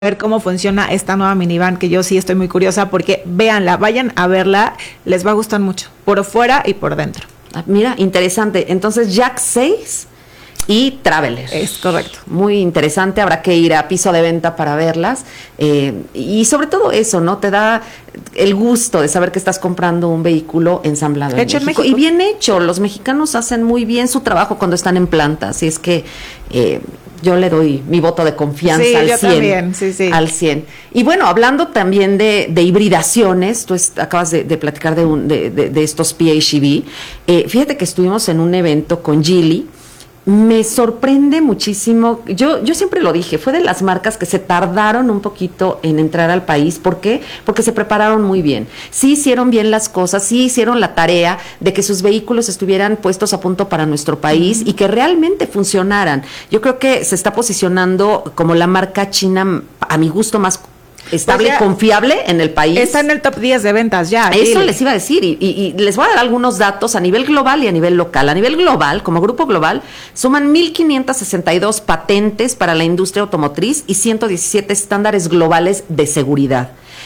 ver cómo funciona esta nueva minivan, que yo sí estoy muy curiosa porque véanla, vayan a verla, les va a gustar mucho, por fuera y por dentro. Mira, interesante. Entonces, Jack 6 y Traveler. Es correcto. Muy interesante, habrá que ir a piso de venta para verlas. Y sobre todo eso, ¿no? Te da el gusto de saber que estás comprando un vehículo ensamblado hecho en México. Y bien hecho. Los mexicanos hacen muy bien su trabajo cuando están en planta. Así es que yo le doy mi voto de confianza sí, al yo 100. También, sí. Al 100. Y bueno, hablando también de hibridaciones, tú acabas de platicar de estos PHEV. Fíjate que estuvimos en un evento con Geely. Me sorprende muchísimo, yo siempre lo dije, fue de las marcas que se tardaron un poquito en entrar al país. ¿Por qué? Porque se prepararon muy bien, sí hicieron bien las cosas, sí hicieron la tarea de que sus vehículos estuvieran puestos a punto para nuestro país y que realmente funcionaran. Yo creo que se está posicionando como la marca china, a mi gusto, más estable y confiable en el país. Está en el top 10 de ventas ya. Eso les iba a decir y les voy a dar algunos datos a nivel global y a nivel local. A nivel global, como grupo global, suman 1,562 patentes para la industria automotriz y 117 estándares globales de seguridad.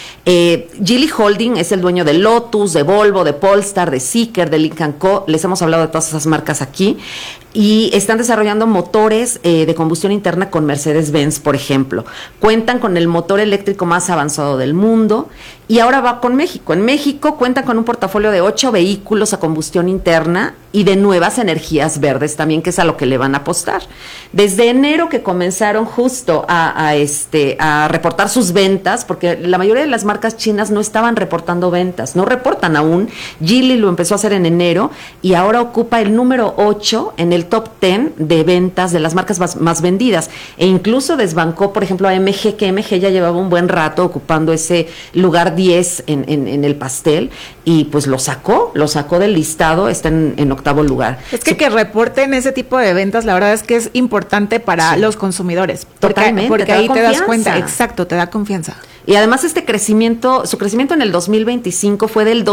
Geely Holding es el dueño de Lotus, de Volvo, de Polestar, de Zeekr, de Lynk & Co. Les hemos hablado de todas esas marcas aquí. Y están desarrollando motores de combustión interna con Mercedes-Benz, por ejemplo. Cuentan con el motor eléctrico más avanzado del mundo. Y ahora va con México. En México cuentan con un portafolio de 8 vehículos a combustión interna y de nuevas energías verdes también, que es a lo que le van a apostar. Desde enero que comenzaron justo a reportar sus ventas, porque la mayoría de las marcas chinas no estaban reportando ventas, no reportan aún. Geely lo empezó a hacer en enero y ahora ocupa el número 8 en el top 10 de ventas de las marcas más vendidas. E incluso desbancó, por ejemplo, a MG, que MG ya llevaba un buen rato ocupando ese lugar 10 en el pastel, y pues lo sacó del listado, está en octavo lugar. Es que reporten ese tipo de ventas, la verdad es que es importante para los consumidores. Totalmente. Porque ahí te das cuenta, exacto, te da confianza. Y además su crecimiento en el 2025 fue del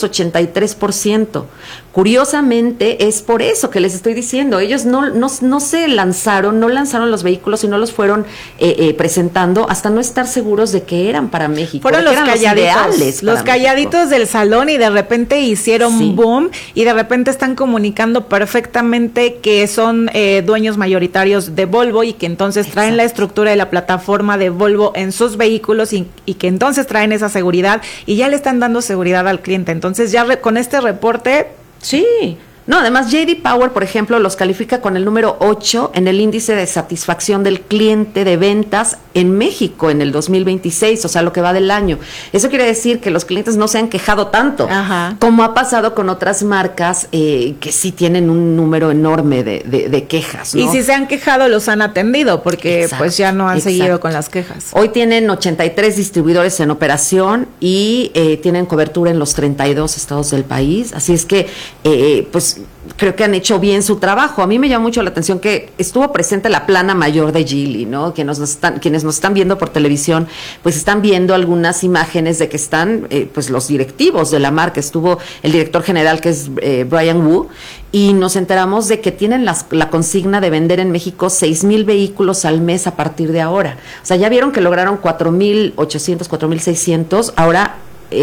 283%. Curiosamente, es por eso que les estoy diciendo, ellos no se lanzaron, no lanzaron los vehículos y no los fueron presentando hasta no estar seguros de que eran para México. Fueron los calladitos, los calladitos del salón, y de repente hicieron boom, y de repente están comunicando perfectamente que son dueños mayoritarios de Volvo, y que entonces traen la estructura de la plataforma de Volvo en sus vehículos, y que entonces traen esa seguridad y ya le están dando seguridad al cliente. Entonces ya con este reporte... Sí. No, además J.D. Power, por ejemplo, los califica con el número 8 en el índice de satisfacción del cliente de ventas en México en el 2026, o sea, lo que va del año. Eso quiere decir que los clientes no se han quejado tanto, como ha pasado con otras marcas que sí tienen un número enorme de quejas, ¿no? Y si se han quejado, los han atendido, porque pues ya no han seguido con las quejas. Hoy tienen 83 distribuidores en operación y tienen cobertura en los 32 estados del país, así es que, pues, creo que han hecho bien su trabajo. A mí me llama mucho la atención que estuvo presente la plana mayor de Geely, ¿no? Quienes nos están viendo por televisión, pues están viendo algunas imágenes de que están, pues los directivos de la marca. Estuvo el director general, que es Brian Wu, y nos enteramos de que tienen la consigna de vender en México 6,000 vehículos al mes a partir de ahora. O sea, ya vieron que lograron 4,800, 4,600, ahora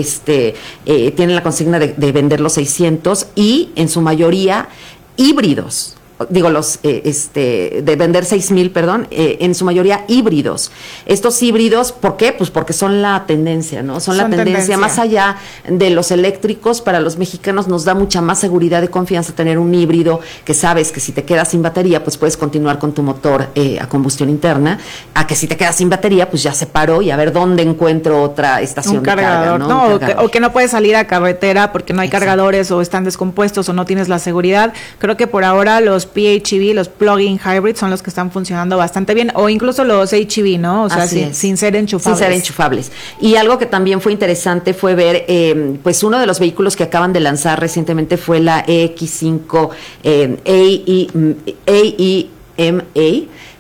tienen la consigna de vender los 600 y en su mayoría híbridos. Digo, de vender 6,000, en su mayoría híbridos. Estos híbridos, ¿por qué? Pues porque son la tendencia, ¿no? Son la tendencia. Más allá de los eléctricos, para los mexicanos nos da mucha más seguridad y confianza tener un híbrido que sabes que si te quedas sin batería, pues puedes continuar con tu motor a combustión interna, a que si te quedas sin batería, pues ya se paró y a ver dónde encuentro otra estación de carga, ¿no? O que no puedes salir a carretera porque no hay cargadores, o están descompuestos, o no tienes la seguridad. Creo que por ahora los PHEV, los plug-in hybrid, son los que están funcionando bastante bien, o incluso los HEV, ¿no? O sea, sin ser enchufables. Sin ser enchufables. Y algo que también fue interesante fue ver, pues uno de los vehículos que acaban de lanzar recientemente fue la EX5 AEMA,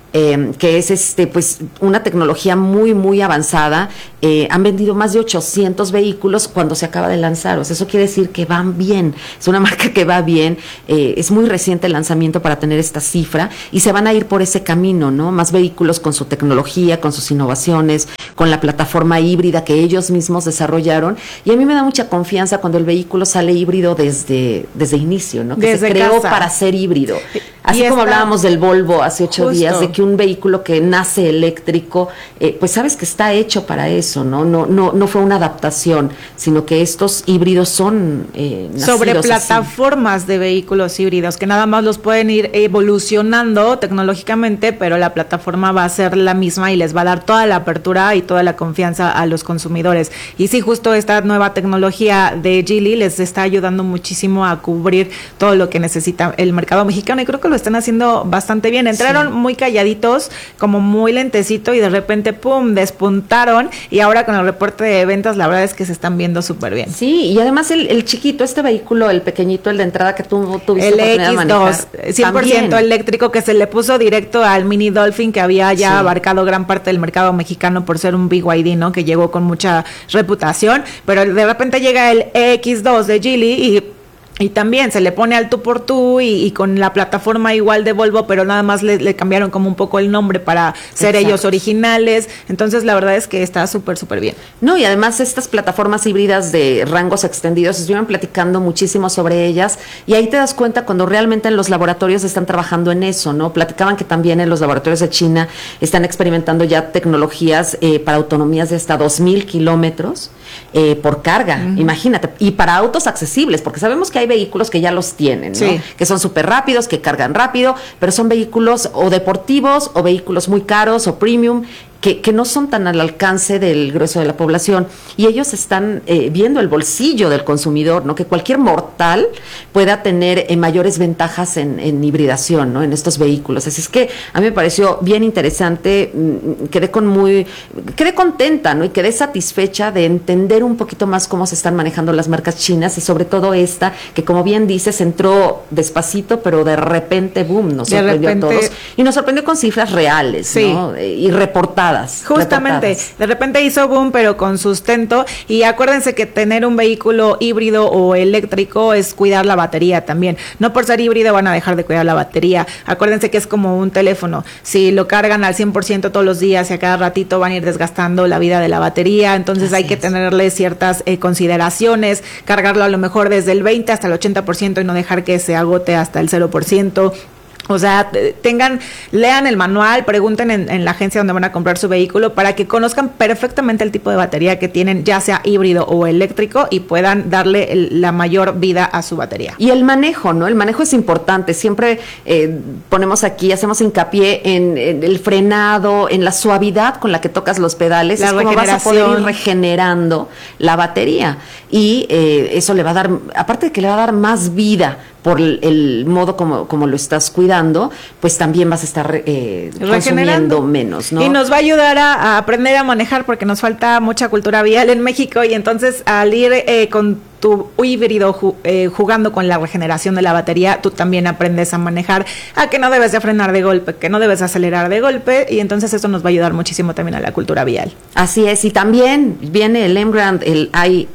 que es pues una tecnología muy, muy avanzada. Han vendido más de 800 vehículos cuando se acaba de lanzar. O sea, eso quiere decir que van bien. Es una marca que va bien. Es muy reciente el lanzamiento para tener esta cifra y se van a ir por ese camino, ¿no? Más vehículos con su tecnología, con sus innovaciones, con la plataforma híbrida que ellos mismos desarrollaron. Y a mí me da mucha confianza cuando el vehículo sale híbrido desde inicio, ¿no? Que desde se creó casa. Para ser híbrido. Así como hablábamos del Volvo hace 8 días, de que un vehículo que nace eléctrico, pues sabes que está hecho para eso, ¿no? No fue una adaptación, sino que estos híbridos son sobre plataformas así. De vehículos híbridos, que nada más los pueden ir evolucionando tecnológicamente, pero la plataforma va a ser la misma y les va a dar toda la apertura y toda la confianza a los consumidores. Y sí, justo esta nueva tecnología de Geely les está ayudando muchísimo a cubrir todo lo que necesita el mercado mexicano, y creo que lo están haciendo bastante bien. Entraron muy calladitos, como muy lentecito, y de repente, ¡pum!, despuntaron, y ahora con el reporte de ventas, la verdad es que se están viendo súper bien. Sí, y además el chiquito, este vehículo, el pequeñito, el de entrada que tú tuviste oportunidad de manejar. El X2, 100% también eléctrico, que se le puso directo al Mini Dolphin, que había ya abarcado gran parte del mercado mexicano por ser un BYD, ¿no?, que llegó con mucha reputación, pero de repente llega el X2 de Geely y también se le pone al tú por tú y con la plataforma igual de Volvo, pero nada más le cambiaron como un poco el nombre para ser ellos originales. Entonces la verdad es que está súper bien. No, y además estas plataformas híbridas de rangos extendidos, estuvieron platicando muchísimo sobre ellas, y ahí te das cuenta cuando realmente en los laboratorios están trabajando en eso, ¿no? Platicaban que también en los laboratorios de China están experimentando ya tecnologías para autonomías de hasta 2,000 kilómetros por carga, imagínate, y para autos accesibles, porque sabemos que hay vehículos que ya los tienen, ¿no? Que son súper rápidos, que cargan rápido, pero son vehículos o deportivos o vehículos muy caros o premium, que no son tan al alcance del grueso de la población, y ellos están viendo el bolsillo del consumidor, ¿no? Que cualquier mortal pueda tener mayores ventajas en hibridación, ¿no? En estos vehículos. Así es que a mí me pareció bien interesante, quedé contenta, ¿no? Y quedé satisfecha de entender un poquito más cómo se están manejando las marcas chinas, y sobre todo esta, que como bien dices, entró despacito, pero de repente, boom, nos sorprendió a todos, y nos sorprendió con cifras reales, ¿no? Y reportadas. Justamente, de repente hizo boom, pero con sustento. Y acuérdense que tener un vehículo híbrido o eléctrico es cuidar la batería también. No por ser híbrido van a dejar de cuidar la batería. Acuérdense que es como un teléfono. Si lo cargan al 100% todos los días y a cada ratito van a ir desgastando la vida de la batería. Entonces hay que tenerle ciertas consideraciones, cargarlo a lo mejor desde el 20 hasta el 80% y no dejar que se agote hasta el 0%. O sea, lean el manual, pregunten en la agencia donde van a comprar su vehículo para que conozcan perfectamente el tipo de batería que tienen, ya sea híbrido o eléctrico, y puedan darle la mayor vida a su batería. Y el manejo, ¿no? El manejo es importante. Siempre ponemos aquí, hacemos hincapié en el frenado, en la suavidad con la que tocas los pedales. Es como vas a poder ir regenerando la batería. Y eso le va a dar, aparte de que le va a dar más vida por el modo como lo estás cuidando, pues también vas a estar consumiendo menos, ¿no? Y nos va a ayudar a aprender a manejar, porque nos falta mucha cultura vial en México, y entonces al ir con tu híbrido jugando con la regeneración de la batería, tú también aprendes a manejar, a que no debes de frenar de golpe, que no debes acelerar de golpe, y entonces eso nos va a ayudar muchísimo también a la cultura vial. Así es, y también viene el Emgrand, el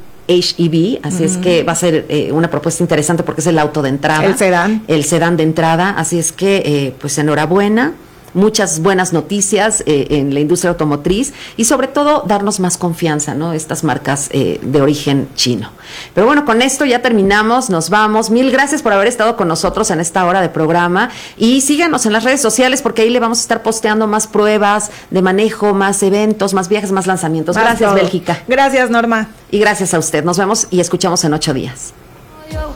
HEV, así es que va a ser una propuesta interesante porque es el auto de entrada. El sedán de entrada, así es que pues enhorabuena. Muchas buenas noticias en la industria automotriz, y sobre todo darnos más confianza, ¿no? Estas marcas de origen chino. Pero bueno, con esto ya terminamos, nos vamos. Mil gracias por haber estado con nosotros en esta hora de programa, y síganos en las redes sociales, porque ahí le vamos a estar posteando más pruebas de manejo, más eventos, más viajes, más lanzamientos. Gracias, Bélgica. Gracias, Norma. Y gracias a usted. Nos vemos y escuchamos en 8 días.